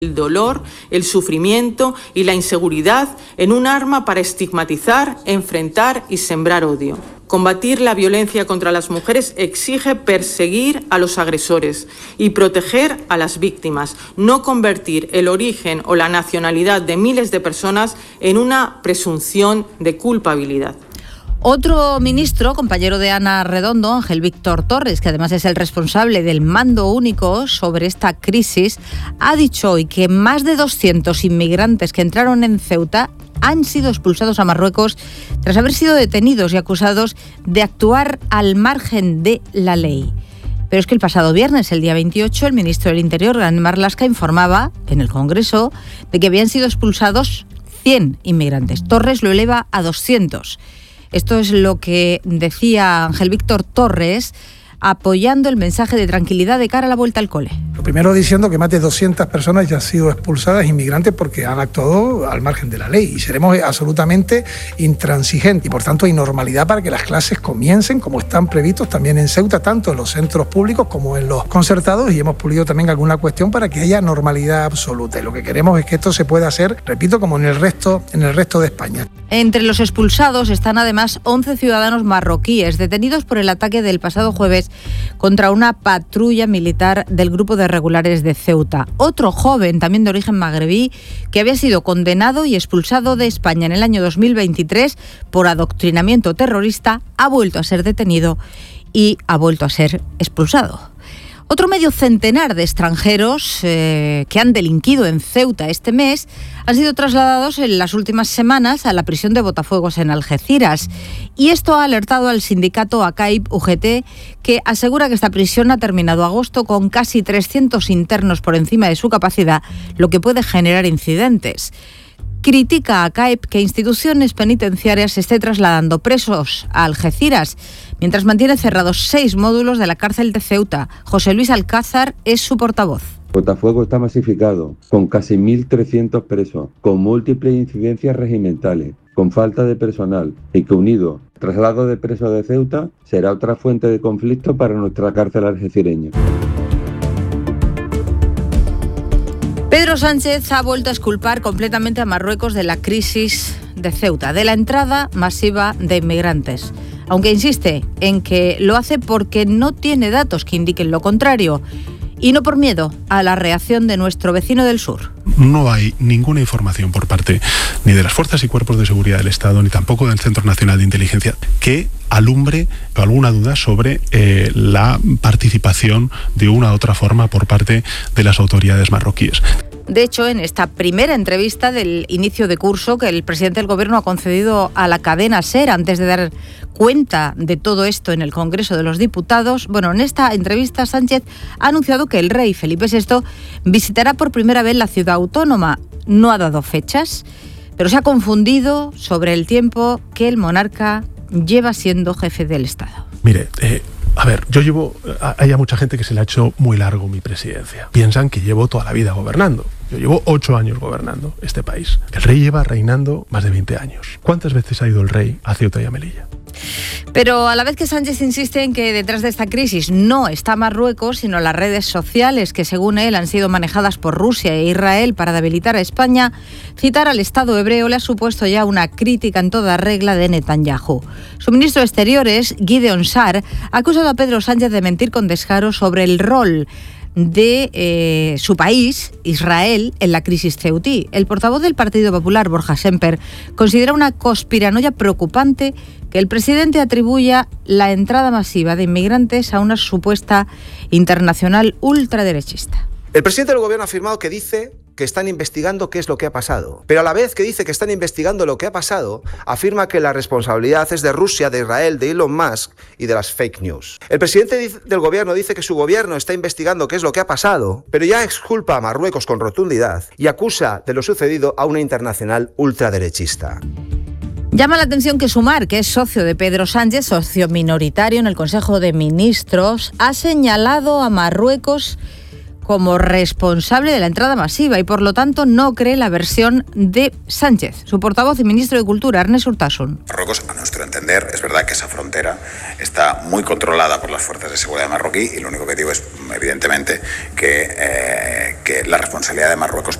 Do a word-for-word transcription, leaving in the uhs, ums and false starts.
el dolor, el sufrimiento y la inseguridad en un arma para estigmatizar, enfrentar y sembrar odio. Combatir la violencia contra las mujeres exige perseguir a los agresores y proteger a las víctimas, no convertir el origen o la nacionalidad de miles de personas en una presunción de culpabilidad. Otro ministro, compañero de Ana Redondo, Ángel Víctor Torres, que además es el responsable del mando único sobre esta crisis, ha dicho hoy que más de doscientos inmigrantes que entraron en Ceuta han sido expulsados a Marruecos tras haber sido detenidos y acusados de actuar al margen de la ley. Pero es que el pasado viernes, el día veintiocho, el ministro del Interior, Grande Marlaska, informaba en el Congreso de que habían sido expulsados cien inmigrantes. Torres lo eleva a doscientos. Esto es lo que decía Ángel Víctor Torres, apoyando el mensaje de tranquilidad de cara a la vuelta al cole. Lo primero diciendo que más de doscientas personas ya han sido expulsadas, inmigrantes, porque han actuado al margen de la ley, y seremos absolutamente intransigentes. Y por tanto hay normalidad para que las clases comiencen como están previstos también en Ceuta, tanto en los centros públicos como en los concertados, y hemos pulido también alguna cuestión para que haya normalidad absoluta. Y lo que queremos es que esto se pueda hacer, repito, como en el resto, en el resto de España. Entre los expulsados están además once ciudadanos marroquíes detenidos por el ataque del pasado jueves contra una patrulla militar del grupo de regulares de Ceuta. Otro joven, también de origen magrebí, que había sido condenado y expulsado de España en el año dos mil veintitrés por adoctrinamiento terrorista, ha vuelto a ser detenido y ha vuelto a ser expulsado. Otro medio centenar de extranjeros eh, que han delinquido en Ceuta este mes han sido trasladados en las últimas semanas a la prisión de Botafuegos en Algeciras. Y esto ha alertado al sindicato ACAIP U G T, que asegura que esta prisión ha terminado agosto con casi trescientos internos por encima de su capacidad, lo que puede generar incidentes. Critica a ACAIP que instituciones penitenciarias esté trasladando presos a Algeciras, mientras mantiene cerrados seis módulos de la cárcel de Ceuta. José Luis Alcázar es su portavoz. Botafuego está masificado, con casi mil trescientos presos, con múltiples incidencias regimentales, con falta de personal, y que unido al traslado de presos de Ceuta será otra fuente de conflicto para nuestra cárcel algecireña. Pedro Sánchez ha vuelto a exculpar completamente a Marruecos de la crisis de Ceuta, de la entrada masiva de inmigrantes, aunque insiste en que lo hace porque no tiene datos que indiquen lo contrario y no por miedo a la reacción de nuestro vecino del sur. No hay ninguna información por parte ni de las fuerzas y cuerpos de seguridad del Estado, ni tampoco del Centro Nacional de Inteligencia, que alumbre alguna duda sobre eh, la participación de una u otra forma por parte de las autoridades marroquíes. De hecho, en esta primera entrevista del inicio de curso que el presidente del Gobierno ha concedido a la cadena SER antes de dar cuenta de todo esto en el Congreso de los Diputados, bueno, en esta entrevista Sánchez ha anunciado que el rey Felipe sexto visitará por primera vez la ciudad autónoma. No ha dado fechas, pero se ha confundido sobre el tiempo que el monarca lleva siendo jefe del Estado. Mire, eh... A ver, yo llevo, hay mucha gente que se le ha hecho muy largo mi presidencia. Piensan que llevo toda la vida gobernando. Yo llevo ocho años gobernando este país. El rey lleva reinando más de veinte años. ¿Cuántas veces ha ido el rey a Ceuta y a Melilla? Pero a la vez que Sánchez insiste en que detrás de esta crisis no está Marruecos, sino las redes sociales que, según él, han sido manejadas por Rusia e Israel para debilitar a España, citar al Estado hebreo le ha supuesto ya una crítica en toda regla de Netanyahu. Su ministro de Exteriores, Gideon Sa'ar, ha acusado a Pedro Sánchez de mentir con descaro sobre el rol de eh, su país, Israel, en la crisis ceutí. El portavoz del Partido Popular, Borja Semper, considera una conspiranoia preocupante que el presidente atribuya la entrada masiva de inmigrantes a una supuesta internacional ultraderechista. El presidente del Gobierno ha afirmado que dice que están investigando qué es lo que ha pasado. Pero a la vez que dice que están investigando lo que ha pasado, afirma que la responsabilidad es de Rusia, de Israel, de Elon Musk y de las fake news. El presidente del Gobierno dice que su gobierno está investigando qué es lo que ha pasado, pero ya exculpa a Marruecos con rotundidad y acusa de lo sucedido a una internacional ultraderechista. Llama la atención que Sumar, que es socio de Pedro Sánchez, socio minoritario en el Consejo de Ministros, ha señalado a Marruecos como responsable de la entrada masiva y por lo tanto no cree la versión de Sánchez. Su portavoz y ministro de Cultura, Ernest Urtasun. Marruecos, a nuestro entender, es verdad que esa frontera está muy controlada por las fuerzas de seguridad marroquí y lo único que digo es, evidentemente, que, eh, que la responsabilidad de Marruecos